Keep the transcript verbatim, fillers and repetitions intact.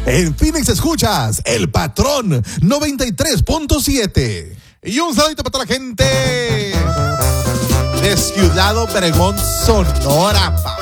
En Phoenix escuchas El Patrón noventa y tres punto siete. Y un saludito para toda la gente de Ciudad Obregón, Sonora, pa.